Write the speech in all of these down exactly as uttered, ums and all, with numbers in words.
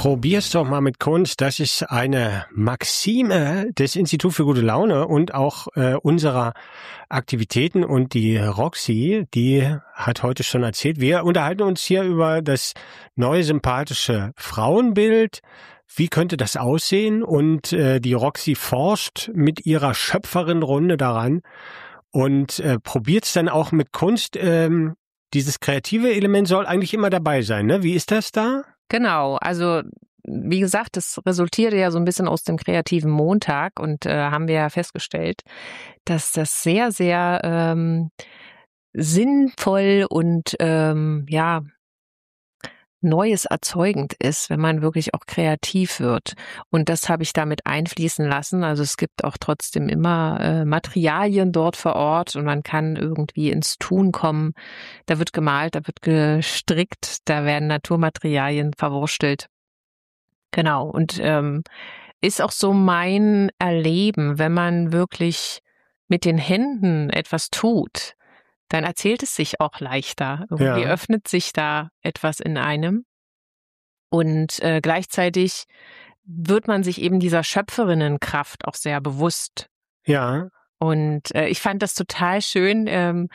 Probier's doch mal mit Kunst. Das ist eine Maxime des Instituts für gute Laune und auch äh, unserer Aktivitäten. Und die Roxy, die hat heute schon erzählt, wir unterhalten uns hier über das neue sympathische Frauenbild. Wie könnte das aussehen? Und äh, die Roxy forscht mit ihrer Schöpferin-Runde daran und äh, probiert es dann auch mit Kunst. Ähm, dieses kreative Element soll eigentlich immer dabei sein, ne? Wie ist das da? Genau, also wie gesagt, das resultierte ja so ein bisschen aus dem kreativen Montag und äh, haben wir ja festgestellt, dass das sehr, sehr ähm, sinnvoll und ähm, ja Neues erzeugend ist, wenn man wirklich auch kreativ wird. Und das habe ich damit einfließen lassen. Also es gibt auch trotzdem immer äh, Materialien dort vor Ort und man kann irgendwie ins Tun kommen. Da wird gemalt, da wird gestrickt, da werden Naturmaterialien verwurstelt. Genau. Und ähm, ist auch so mein Erleben, wenn man wirklich mit den Händen etwas tut, dann erzählt es sich auch leichter. Irgendwie Ja. öffnet sich da etwas in einem. Und äh, gleichzeitig wird man sich eben dieser Schöpferinnenkraft auch sehr bewusst. Ja. Und äh, ich fand das total schön. Ähm,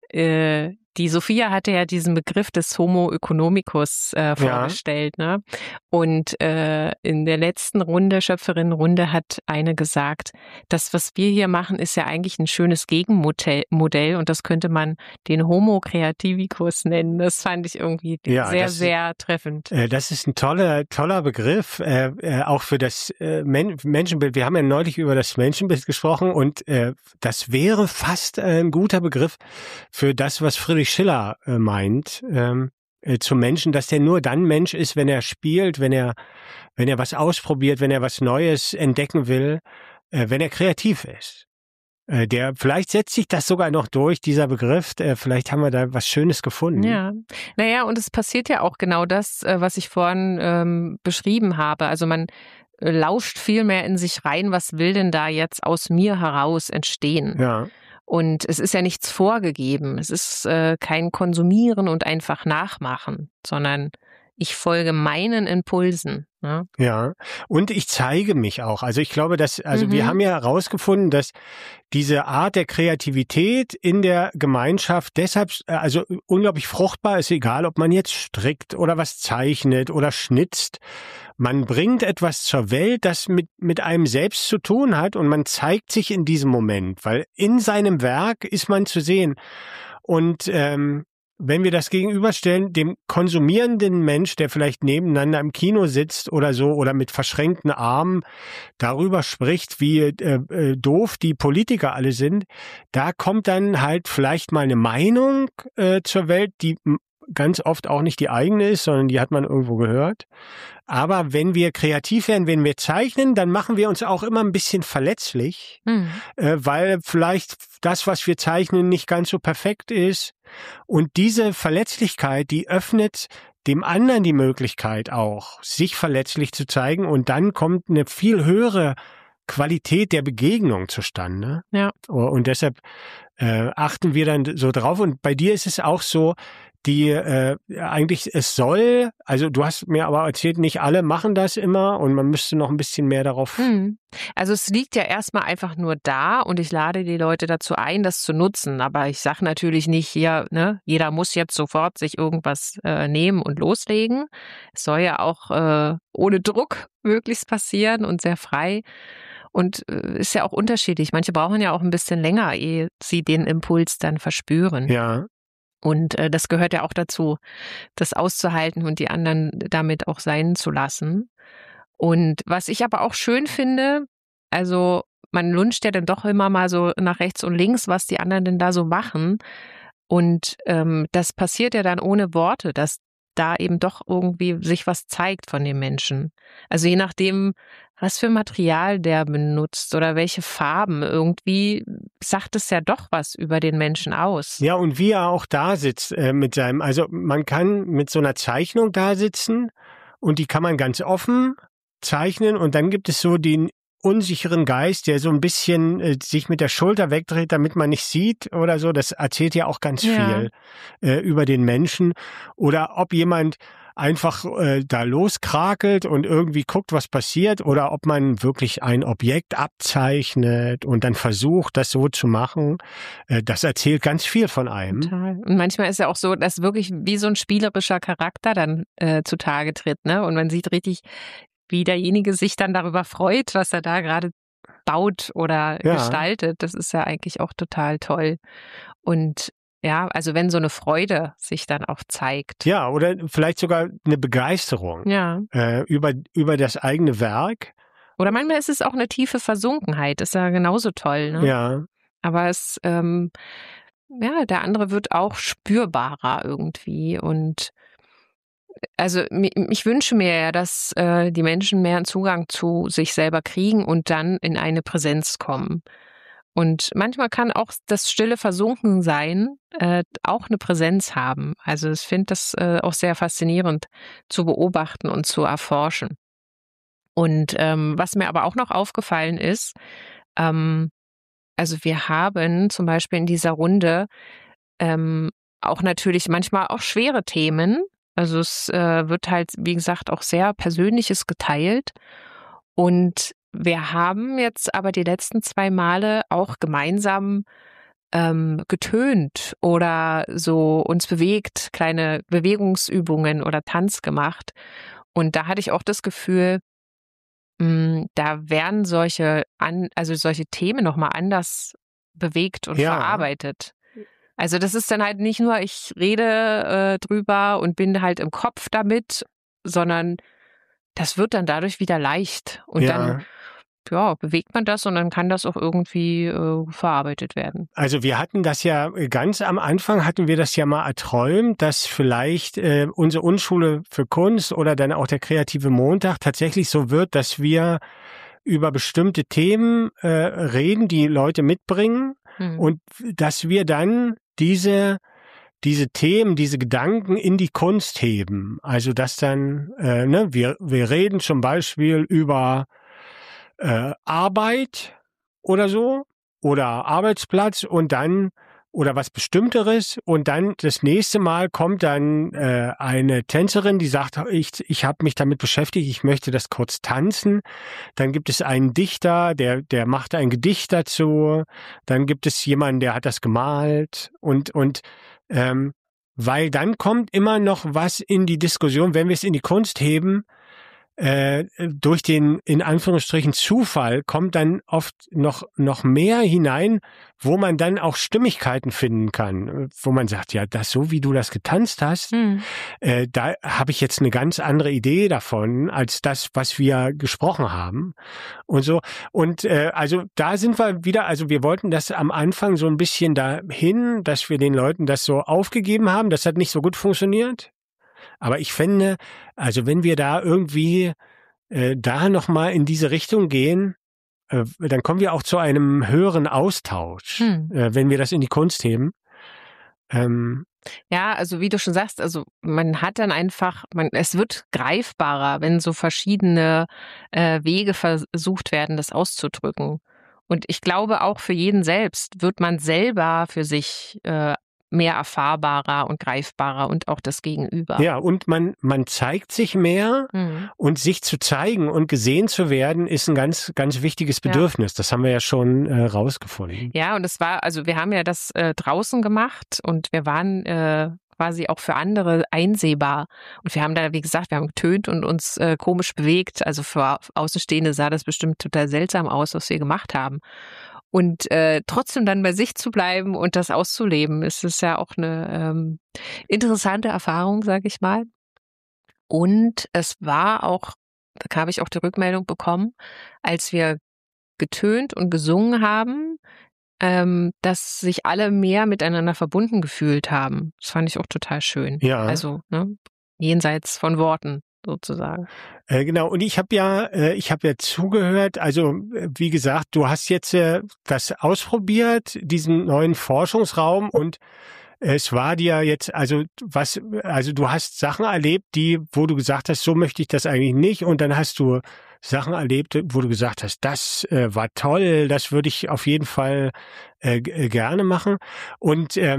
äh, die Sophia hatte ja diesen Begriff des Homo economicus äh, vorgestellt, ja. Ne? Und äh, in der letzten Runde, Schöpferinnenrunde, hat eine gesagt, das, was wir hier machen, ist ja eigentlich ein schönes Gegenmodell Modell und das könnte man den Homo creativicus nennen. Das fand ich irgendwie ja, sehr, das, sehr treffend. Äh, das ist ein toller, toller Begriff, äh, äh, auch für das äh, Men- Menschenbild. Wir haben ja neulich über das Menschenbild gesprochen und äh, das wäre fast äh, ein guter Begriff für das, was Friedrich Schiller äh, meint, ähm, äh, zum Menschen, dass der nur dann Mensch ist, wenn er spielt, wenn er, wenn er was ausprobiert, wenn er was Neues entdecken will, äh, wenn er kreativ ist. Äh, der, vielleicht setzt sich das sogar noch durch, dieser Begriff, äh, vielleicht haben wir da was Schönes gefunden. Ja, naja, und es passiert ja auch genau das, äh, was ich vorhin ähm, beschrieben habe. Also man äh, lauscht viel mehr in sich rein, was will denn da jetzt aus mir heraus entstehen? Ja. Und es ist ja nichts vorgegeben. Es ist äh, kein Konsumieren und einfach Nachmachen, sondern ich folge meinen Impulsen. Ne? Ja, und ich zeige mich auch. Also ich glaube, dass, also Mhm. wir haben ja herausgefunden, dass diese Art der Kreativität in der Gemeinschaft deshalb, also unglaublich fruchtbar ist, egal ob man jetzt strickt oder was zeichnet oder schnitzt. Man bringt etwas zur Welt, das mit, mit einem selbst zu tun hat und man zeigt sich in diesem Moment, weil in seinem Werk ist man zu sehen. Und ähm, wenn wir das gegenüberstellen, dem konsumierenden Mensch, der vielleicht nebeneinander im Kino sitzt oder so oder mit verschränkten Armen darüber spricht, wie äh, äh, doof die Politiker alle sind, da kommt dann halt vielleicht mal eine Meinung äh, zur Welt, die ganz oft auch nicht die eigene ist, sondern die hat man irgendwo gehört. Aber wenn wir kreativ werden, wenn wir zeichnen, dann machen wir uns auch immer ein bisschen verletzlich, Mhm. äh, weil vielleicht das, was wir zeichnen, nicht ganz so perfekt ist. Und diese Verletzlichkeit, die öffnet dem anderen die Möglichkeit auch, sich verletzlich zu zeigen. Und dann kommt eine viel höhere Qualität der Begegnung zustande. Ja. Und deshalb äh, achten wir dann so drauf. Und bei dir ist es auch so, die äh, eigentlich es soll, also du hast mir aber erzählt, nicht alle machen das immer und man müsste noch ein bisschen mehr darauf. Hm. Also es liegt ja erstmal einfach nur da und ich lade die Leute dazu ein, das zu nutzen. Aber ich sage natürlich nicht hier, ne, jeder muss jetzt sofort sich irgendwas äh, nehmen und loslegen. Es soll ja auch äh, ohne Druck möglichst passieren und sehr frei. Und äh, ist ja auch unterschiedlich. Manche brauchen ja auch ein bisschen länger, ehe sie den Impuls dann verspüren. Ja. Und äh, das gehört ja auch dazu, das auszuhalten und die anderen damit auch sein zu lassen. Und was ich aber auch schön finde, also man lunscht ja dann doch immer mal so nach rechts und links, was die anderen denn da so machen. Und ähm, das passiert ja dann ohne Worte, dass da eben doch irgendwie sich was zeigt von dem Menschen. Also je nachdem, was für Material der benutzt oder welche Farben, irgendwie sagt es ja doch was über den Menschen aus. Ja, und wie er auch da sitzt äh, mit seinem, also man kann mit so einer Zeichnung da sitzen und die kann man ganz offen zeichnen und dann gibt es so den unsicheren Geist, der so ein bisschen äh, sich mit der Schulter wegdreht, damit man nicht sieht oder so. Das erzählt ja auch ganz Ja. viel äh, über den Menschen. Oder ob jemand einfach äh, da loskrakelt und irgendwie guckt, was passiert, oder ob man wirklich ein Objekt abzeichnet und dann versucht, das so zu machen. Äh, das erzählt ganz viel von einem. Total. Und manchmal ist ja auch so, dass wirklich wie so ein spielerischer Charakter dann äh, zutage tritt, ne? Und man sieht richtig, wie derjenige sich dann darüber freut, was er da gerade baut oder Ja. gestaltet. Das ist ja eigentlich auch total toll. Und ja, also wenn so eine Freude sich dann auch zeigt. Ja, oder vielleicht sogar eine Begeisterung Ja. äh, über, über das eigene Werk. Oder manchmal ist es auch eine tiefe Versunkenheit. Ist ja genauso toll, ne? Ja. Aber es, ähm, ja, der andere wird auch spürbarer irgendwie. Und also ich wünsche mir ja, dass äh, die Menschen mehr Zugang zu sich selber kriegen und dann in eine Präsenz kommen. Und manchmal kann auch das stille Versunkensein äh, auch eine Präsenz haben. Also ich finde das äh, auch sehr faszinierend zu beobachten und zu erforschen. Und ähm, was mir aber auch noch aufgefallen ist, ähm, also wir haben zum Beispiel in dieser Runde ähm, auch natürlich manchmal auch schwere Themen. Also es äh, wird halt, wie gesagt, auch sehr Persönliches geteilt. Und wir haben jetzt aber die letzten zwei Male auch gemeinsam ähm, getönt oder so uns bewegt, kleine Bewegungsübungen oder Tanz gemacht. Und da hatte ich auch das Gefühl, mh, da werden solche, an, also solche Themen nochmal anders bewegt und Ja. verarbeitet. Also das ist dann halt nicht nur, ich rede äh, drüber und bin halt im Kopf damit, sondern das wird dann dadurch wieder leicht. Und Ja. dann ja, bewegt man das und dann kann das auch irgendwie äh, verarbeitet werden. Also wir hatten das ja ganz am Anfang, hatten wir das ja mal erträumt, dass vielleicht äh, unsere Unschule für Kunst oder dann auch der Kreative Montag tatsächlich so wird, dass wir über bestimmte Themen äh, reden, die Leute mitbringen, Hm. und dass wir dann diese diese Themen, diese Gedanken in die Kunst heben. Also dass dann, äh, ne, wir wir reden zum Beispiel über äh, Arbeit oder so oder Arbeitsplatz und dann oder was Bestimmteres, und dann das nächste Mal kommt dann äh, eine Tänzerin, die sagt, ich ich habe mich damit beschäftigt, ich möchte das kurz tanzen. Dann gibt es einen Dichter, der der macht ein Gedicht dazu. Dann gibt es jemanden, der hat das gemalt, und und ähm, weil dann kommt immer noch was in die Diskussion, wenn wir es in die Kunst heben. Äh, durch den, in Anführungsstrichen, Zufall kommt dann oft noch, noch mehr hinein, wo man dann auch Stimmigkeiten finden kann, wo man sagt, ja, das, so wie du das getanzt hast, Hm. äh, da habe ich jetzt eine ganz andere Idee davon, als das, was wir gesprochen haben und so. Und äh, also da sind wir wieder, also wir wollten das am Anfang so ein bisschen dahin, dass wir den Leuten das so aufgegeben haben. Das hat nicht so gut funktioniert. Aber ich fände, also wenn wir da irgendwie äh, da nochmal in diese Richtung gehen, äh, dann kommen wir auch zu einem höheren Austausch, Hm. äh, wenn wir das in die Kunst heben. Ähm, Ja, also wie du schon sagst, also man hat dann einfach, man, es wird greifbarer, wenn so verschiedene äh, Wege versucht werden, das auszudrücken. Und ich glaube, auch für jeden selbst wird man selber für sich äh, mehr erfahrbarer und greifbarer und auch das Gegenüber. ja, und man, man zeigt sich mehr, Mhm. und sich zu zeigen und gesehen zu werden, ist ein ganz, ganz wichtiges Bedürfnis. Ja. Das haben wir ja schon äh, rausgefunden. Ja, und es war, also wir haben ja das äh, draußen gemacht und wir waren äh, quasi auch für andere einsehbar. Und wir haben da, wie gesagt, wir haben getönt und uns äh, komisch bewegt. Also für Außenstehende sah das bestimmt total seltsam aus, was wir gemacht haben. Und äh, trotzdem dann bei sich zu bleiben und das auszuleben, ist es ja auch eine ähm, interessante Erfahrung, sage ich mal. Und es war auch, da habe ich auch die Rückmeldung bekommen, als wir getönt und gesungen haben, ähm, dass sich alle mehr miteinander verbunden gefühlt haben. Das fand ich auch total schön. Ja. Also ne, jenseits von Worten sozusagen. Äh, genau, und ich habe ja, äh, ich habe ja zugehört. Also äh, wie gesagt, du hast jetzt äh, das ausprobiert, diesen neuen Forschungsraum, und es war dir jetzt, also was, also du hast Sachen erlebt, die, wo du gesagt hast, so möchte ich das eigentlich nicht, und dann hast du Sachen erlebt, wo du gesagt hast, das äh, war toll, das würde ich auf jeden Fall äh, g- gerne machen. Und ähm,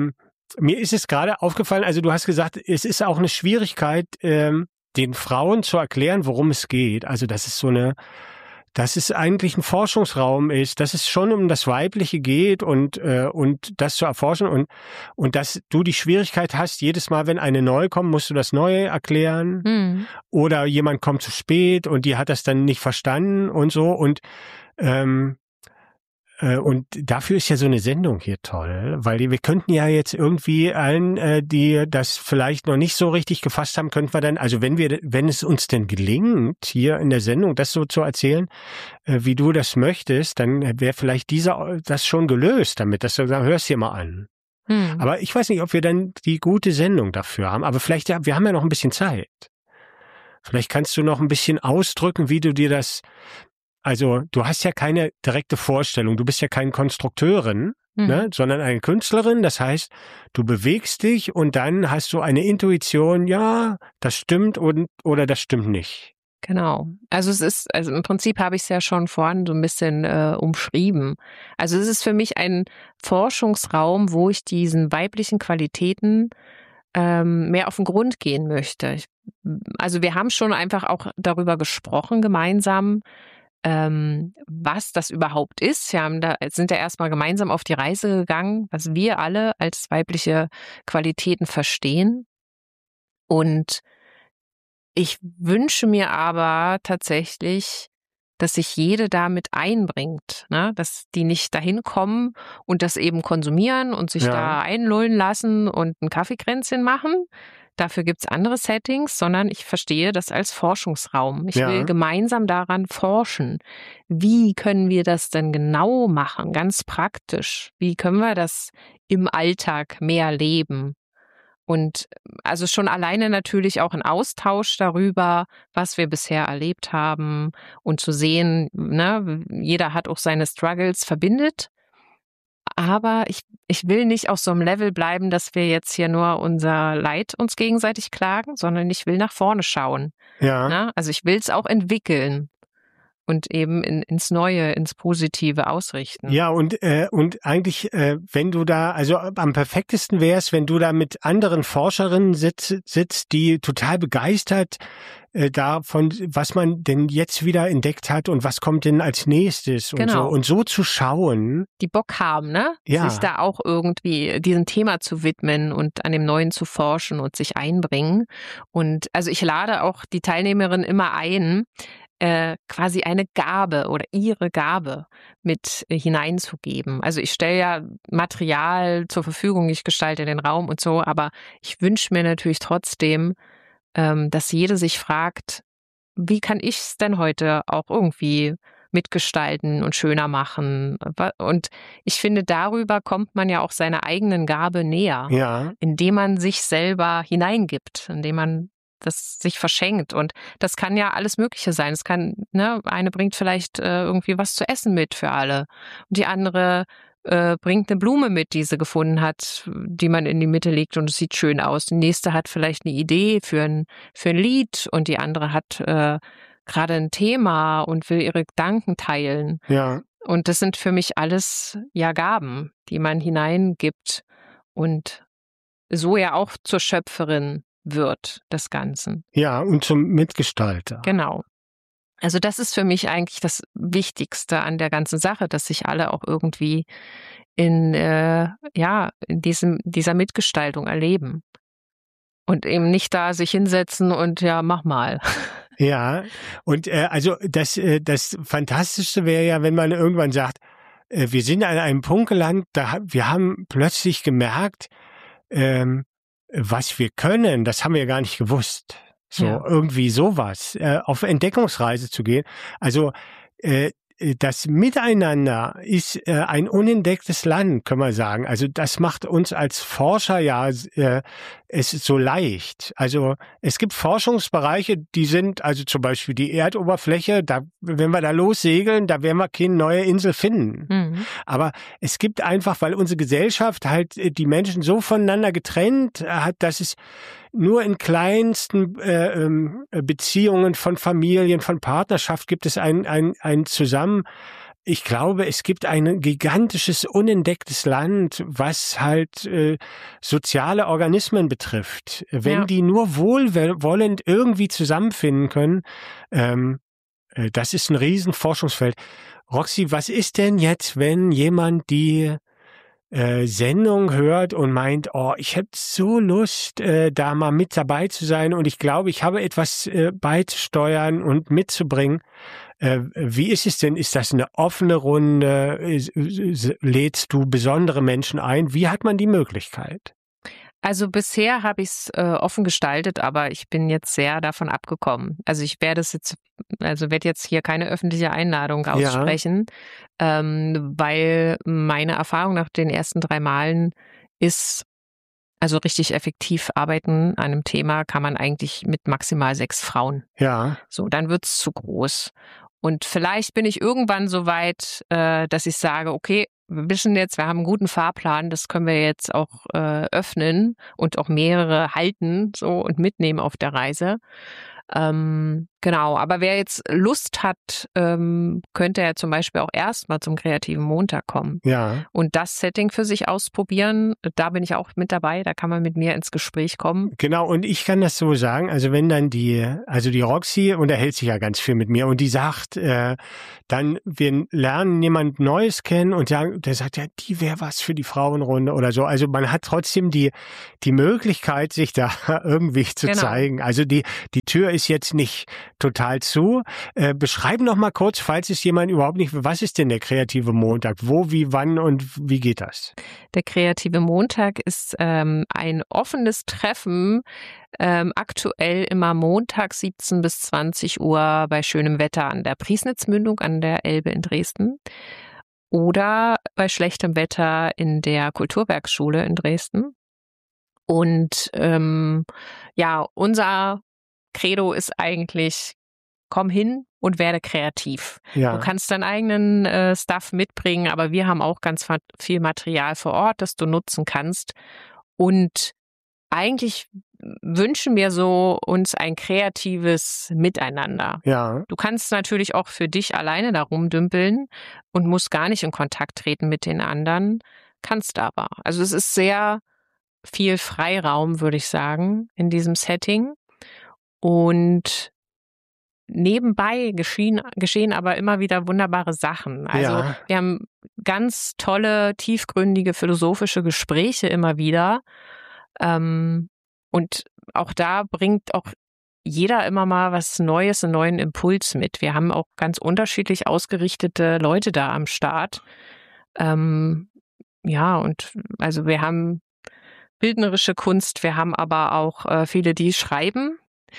mir ist es gerade aufgefallen, also du hast gesagt, es ist auch eine Schwierigkeit, ähm, den Frauen zu erklären, worum es geht. Also das ist so eine, dass es eigentlich ein Forschungsraum ist, dass es schon um das Weibliche geht und äh, und das zu erforschen und und dass du die Schwierigkeit hast, jedes Mal, wenn eine neue kommt, musst du das Neue erklären Mhm. oder jemand kommt zu spät und die hat das dann nicht verstanden und so und ähm, äh, und dafür ist ja so eine Sendung hier toll, weil die, wir könnten ja jetzt irgendwie allen, äh, die das vielleicht noch nicht so richtig gefasst haben, könnten wir dann, also wenn wir, wenn es uns denn gelingt, hier in der Sendung das so zu erzählen, äh, wie du das möchtest, dann wäre vielleicht dieser das schon gelöst, damit dass du sagst, hörst dir mal an. Mhm. Aber ich weiß nicht, ob wir dann die gute Sendung dafür haben. Aber vielleicht, ja, wir haben ja noch ein bisschen Zeit. Vielleicht kannst du noch ein bisschen ausdrücken, wie du dir das. Also, du hast ja keine direkte Vorstellung, du bist ja keine Konstrukteurin, Mhm. ne, sondern eine Künstlerin. Das heißt, du bewegst dich und dann hast du eine Intuition, ja, das stimmt und, oder das stimmt nicht. Genau. Also es ist, also im Prinzip habe ich es ja schon vorhin so ein bisschen äh, umschrieben. Also es ist für mich ein Forschungsraum, wo ich diesen weiblichen Qualitäten ähm, mehr auf den Grund gehen möchte. Ich, also wir haben schon einfach auch darüber gesprochen gemeinsam, ähm, was das überhaupt ist. Wir haben da, sind ja erstmal gemeinsam auf die Reise gegangen, was wir alle als weibliche Qualitäten verstehen. Und ich wünsche mir aber tatsächlich, dass sich jede da mit einbringt, ne? Dass die nicht dahin kommen und das eben konsumieren und sich Ja. da einlullen lassen und ein Kaffeekränzchen machen. Dafür gibt's andere Settings, sondern ich verstehe das als Forschungsraum. Ich Ja. will gemeinsam daran forschen. Wie können wir das denn genau machen, ganz praktisch? Wie können wir das im Alltag mehr leben? Und also schon alleine natürlich auch ein Austausch darüber, was wir bisher erlebt haben und zu sehen, ne, jeder hat auch seine Struggles, verbindet. Aber ich, ich will nicht auf so einem Level bleiben, dass wir jetzt hier nur unser Leid uns gegenseitig klagen, sondern ich will nach vorne schauen. Ja. Ne? Also ich will es auch entwickeln und eben in, ins Neue, ins Positive ausrichten. Ja, und äh, und eigentlich, äh, wenn du da, also am perfektesten wär's, wenn du da mit anderen Forscherinnen sitzt, sitzt die total begeistert äh, davon, was man denn jetzt wieder entdeckt hat und was kommt denn als nächstes und Genau. so. Und so zu schauen. Die Bock haben, ne? Ja. Sich da auch irgendwie diesem Thema zu widmen und an dem Neuen zu forschen und sich einbringen. Und also ich lade auch die Teilnehmerin immer ein, äh, quasi eine Gabe oder ihre Gabe mit äh, hineinzugeben. Also ich stelle ja Material zur Verfügung, ich gestalte den Raum und so, aber ich wünsche mir natürlich trotzdem, ähm, dass jede sich fragt, wie kann ich es denn heute auch irgendwie mitgestalten und schöner machen? Und ich finde, darüber kommt man ja auch seiner eigenen Gabe näher, Ja. indem man sich selber hineingibt, indem man das sich verschenkt. Und das kann ja alles Mögliche sein. Es kann, ne, eine bringt vielleicht äh, irgendwie was zu essen mit für alle. Und die andere äh, bringt eine Blume mit, die sie gefunden hat, die man in die Mitte legt und es sieht schön aus. Die nächste hat vielleicht eine Idee für ein, für ein Lied und die andere hat äh, gerade ein Thema und will ihre Gedanken teilen. Ja. Und das sind für mich alles ja Gaben, die man hineingibt und so ja auch zur Schöpferin wird des Ganzen. Ja, und zum Mitgestalter. Genau. Also das ist für mich eigentlich das Wichtigste an der ganzen Sache, dass sich alle auch irgendwie in äh, ja in diesem dieser Mitgestaltung erleben und eben nicht da sich hinsetzen und ja mach mal. Ja, und äh, also das äh, das Fantastischste wäre ja, wenn man irgendwann sagt, äh, wir sind an einem Punkt gelangt, da wir haben plötzlich gemerkt, ähm, was wir können, das haben wir gar nicht gewusst. So, Ja. irgendwie sowas, äh, auf Entdeckungsreise zu gehen. Also, äh, das Miteinander ist äh, ein unentdecktes Land, können wir sagen. Also das macht uns als Forscher ja äh, es ist so leicht. Also es gibt Forschungsbereiche, die sind, also zum Beispiel die Erdoberfläche, da, wenn wir da lossegeln, da werden wir keine neue Insel finden. Mhm. Aber es gibt einfach, weil unsere Gesellschaft halt äh, die Menschen so voneinander getrennt hat, dass es nur in kleinsten äh, ähm, Beziehungen von Familien, von Partnerschaft gibt es ein, ein, ein Zusammen, ich glaube, es gibt ein gigantisches, unentdecktes Land, was halt äh, soziale Organismen betrifft. Wenn Ja. die nur wohlwollend irgendwie zusammenfinden können, ähm, äh, das ist ein riesen Forschungsfeld. Roxy, was ist denn jetzt, wenn jemand die äh, Sendung hört und meint, oh, ich hätte so Lust, äh, da mal mit dabei zu sein und ich glaube, ich habe etwas äh, beizusteuern und mitzubringen. Äh, wie ist es denn? Ist das eine offene Runde? Lädst du besondere Menschen ein? Wie hat man die Möglichkeit? Also bisher habe ich es äh, offen gestaltet, aber ich bin jetzt sehr davon abgekommen. Also ich werde es jetzt, also werde jetzt hier keine öffentliche Einladung aussprechen, ja. ähm, weil meine Erfahrung nach den ersten drei Malen ist, also richtig effektiv arbeiten an einem Thema kann man eigentlich mit maximal sechs Frauen. Ja. So, dann wird's zu groß. Und vielleicht bin ich irgendwann so weit, äh, dass ich sage, okay, wir wissen jetzt, wir haben einen guten Fahrplan, das können wir jetzt auch äh, öffnen und auch mehrere halten so und mitnehmen auf der Reise. Ähm, genau, aber wer jetzt Lust hat, ähm, könnte ja zum Beispiel auch erstmal zum Kreativen Montag kommen. Ja. Und das Setting für sich ausprobieren. Da bin ich auch mit dabei, da kann man mit mir ins Gespräch kommen. Genau, und ich kann das so sagen, also wenn dann die, also die Roxy unterhält sich ja ganz viel mit mir und die sagt, äh, dann, wir lernen jemand Neues kennen und der, der sagt, ja, die wäre was für die Frauenrunde oder so. Also man hat trotzdem die, die Möglichkeit, sich da irgendwie zu Genau. zeigen. Also die, die Tür ist jetzt nicht total zu. Äh, beschreib noch mal kurz, falls es jemand überhaupt nicht, was ist denn der Kreative Montag? Wo, wie, wann und wie geht das? Der Kreative Montag ist ähm, ein offenes Treffen, ähm, aktuell immer Montag siebzehn bis zwanzig Uhr bei schönem Wetter an der Priesnitzmündung an der Elbe in Dresden oder bei schlechtem Wetter in der Kulturwerkschule in Dresden. Und ähm, ja, unser Credo ist eigentlich, komm hin und werde kreativ. Ja. Du kannst deinen eigenen äh, Stuff mitbringen, aber wir haben auch ganz viel Material vor Ort, das du nutzen kannst. Und eigentlich wünschen wir so uns ein kreatives Miteinander. Ja. Du kannst natürlich auch für dich alleine da rumdümpeln und musst gar nicht in Kontakt treten mit den anderen, kannst aber. Also es ist sehr viel Freiraum, würde ich sagen, in diesem Setting. Und nebenbei geschehen, geschehen aber immer wieder wunderbare Sachen. Also Ja. wir haben ganz tolle, tiefgründige philosophische Gespräche immer wieder. Ähm, und auch da bringt auch jeder immer mal was Neues, einen neuen Impuls mit. Wir haben auch ganz unterschiedlich ausgerichtete Leute da am Start. Ähm, ja, und also wir haben bildnerische Kunst, wir haben aber auch äh, viele, die schreiben.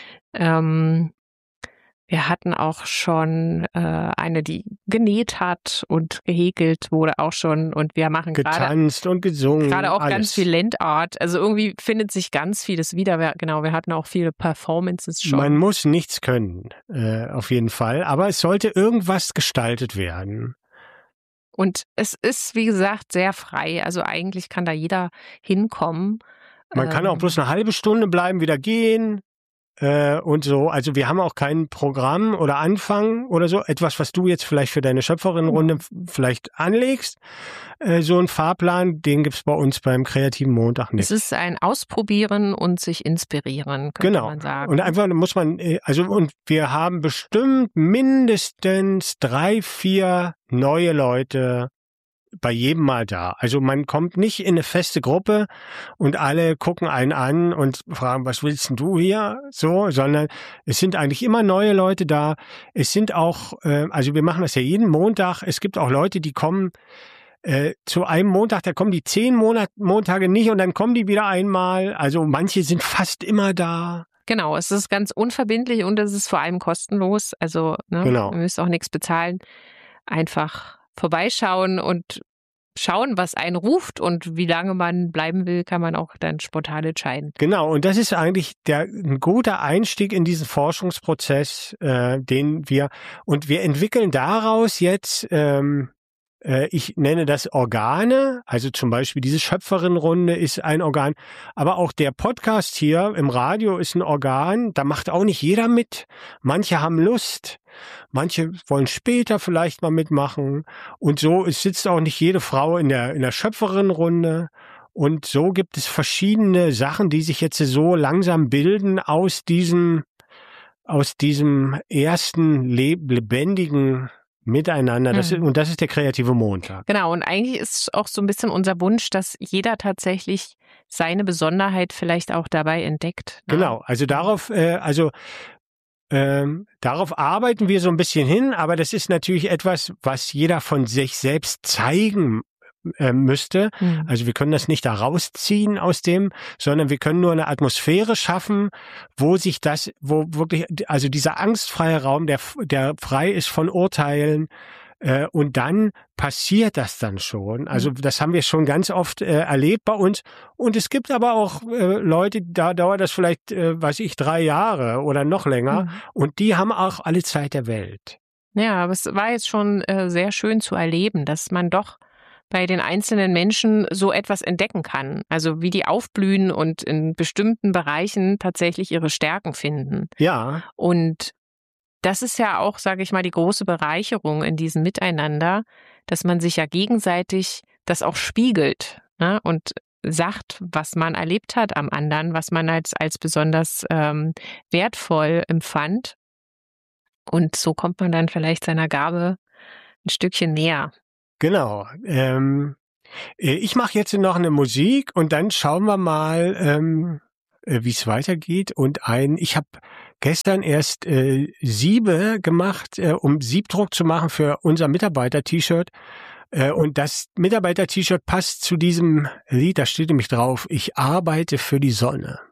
Ähm, wir hatten auch schon äh, eine, die genäht hat und gehäkelt wurde auch schon. Und wir machen gerade Getanzt und gesungen. gerade auch alles. ganz viel Landart. Also irgendwie findet sich ganz vieles wieder. Wir, genau, wir hatten auch viele Performances schon. Man muss nichts können, äh, auf jeden Fall. Aber es sollte irgendwas gestaltet werden. Und es ist, wie gesagt, sehr frei. Also eigentlich kann da jeder hinkommen. Man kann auch Ähm, bloß eine halbe Stunde bleiben, wieder gehen äh, und so. Also wir haben auch kein Programm oder Anfang oder so. Etwas, was du jetzt vielleicht für deine Schöpferinnenrunde f- vielleicht anlegst. Äh, so ein Fahrplan, den gibt's bei uns beim Kreativen Montag nicht. Es ist ein Ausprobieren und sich inspirieren, könnte Genau. man sagen. Und einfach muss man, äh, also und wir haben bestimmt mindestens drei, vier neue Leute bei jedem Mal da. Also man kommt nicht in eine feste Gruppe und alle gucken einen an und fragen, was willst denn du hier? So, sondern es sind eigentlich immer neue Leute da. Es sind auch, äh, also wir machen das ja jeden Montag. Es gibt auch Leute, die kommen äh, zu einem Montag, da kommen die zehn Monat, Montage nicht und dann kommen die wieder einmal. Also manche sind fast immer da. Genau, es ist ganz unverbindlich und es ist vor allem kostenlos. Also ne, Genau. ihr müsst auch nichts bezahlen. Einfach vorbeischauen und schauen, was einen ruft und wie lange man bleiben will, kann man auch dann spontan entscheiden. Genau, und das ist eigentlich der, ein guter Einstieg in diesen Forschungsprozess, äh, den wir, und wir entwickeln daraus jetzt, ähm, äh, ich nenne das Organe, also zum Beispiel diese Schöpferinnenrunde ist ein Organ, aber auch der Podcast hier im Radio ist ein Organ, da macht auch nicht jeder mit, manche haben Lust, Manche wollen später vielleicht mal mitmachen. Und so es sitzt auch nicht jede Frau in der, in der Schöpferinnenrunde. Und so gibt es verschiedene Sachen, die sich jetzt so langsam bilden aus diesem, aus diesem ersten lebendigen Miteinander. Das ist, und das ist der kreative Montag. Genau. Und eigentlich ist auch so ein bisschen unser Wunsch, dass jeder tatsächlich seine Besonderheit vielleicht auch dabei entdeckt. Ne? Genau. Also darauf, äh, also ähm, darauf arbeiten wir so ein bisschen hin. Aber das ist natürlich etwas, was jeder von sich selbst zeigen äh, müsste. Mhm. Also wir können das nicht da rausziehen aus dem, sondern wir können nur eine Atmosphäre schaffen, wo sich das, wo wirklich, also dieser angstfreie Raum, der, der frei ist von Urteilen, äh, und dann passiert das dann schon. Also das haben wir schon ganz oft äh, erlebt bei uns. Und es gibt aber auch äh, Leute, da dauert das vielleicht, äh, weiß ich, drei Jahre oder noch länger. Mhm. Und die haben auch alle Zeit der Welt. Ja, aber es war jetzt schon äh, sehr schön zu erleben, dass man doch bei den einzelnen Menschen so etwas entdecken kann. Also wie die aufblühen und in bestimmten Bereichen tatsächlich ihre Stärken finden. Ja. Und das ist ja auch, sage ich mal, die große Bereicherung in diesem Miteinander, dass man sich ja gegenseitig das auch spiegelt, ne? Und sagt, was man erlebt hat am anderen, was man als, als besonders ähm, wertvoll empfand. Und so kommt man dann vielleicht seiner Gabe ein Stückchen näher. Genau. Ähm, ich mache jetzt noch eine Musik und dann schauen wir mal, ähm, wie es weitergeht. Und ein, ich habe gestern erst äh, Siebe gemacht, äh, um Siebdruck zu machen für unser Mitarbeiter-T-Shirt. Äh, und das Mitarbeiter-T-Shirt passt zu diesem Lied, da steht nämlich drauf, ich arbeite für die Sonne.